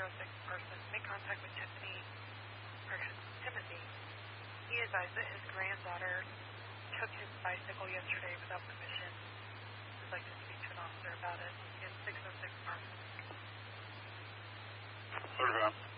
person make contact with Timothy. He advised that his granddaughter took his bicycle yesterday without permission. I'd like to speak to an officer about it. He has 606 Park. Okay.